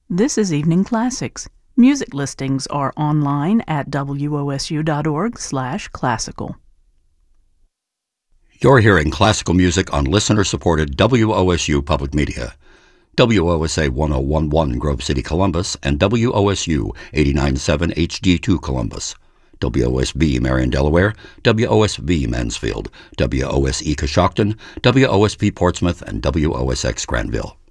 This is Evening Classics. Music listings are online at wosu.org/classical. You're hearing classical music on listener-supported WOSU Public Media. WOSA 1011 Grove City, Columbus, and WOSU 89.7 HD2 Columbus. WOSB Marion, Delaware, WOSV Mansfield, WOSE Coshocton, WOSP Portsmouth, and WOSX Granville.